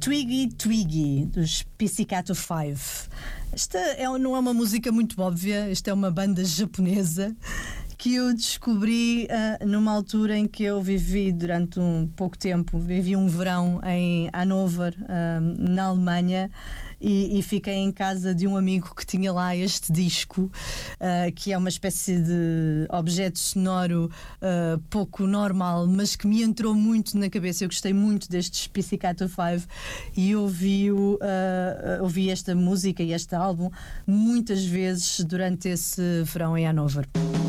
Twiggy Twiggy, dos Pizzicato 5. Esta não é uma música muito óbvia, esta é uma banda japonesa que eu descobri numa altura em que eu vivi durante pouco tempo. Vivi um verão em Hannover, na Alemanha, e fiquei em casa de um amigo que tinha lá este disco, que é uma espécie de objeto sonoro pouco normal, mas que me entrou muito na cabeça. Eu gostei muito destes Pizzicato 5 e ouvi esta música e este álbum muitas vezes durante esse verão em Hannover.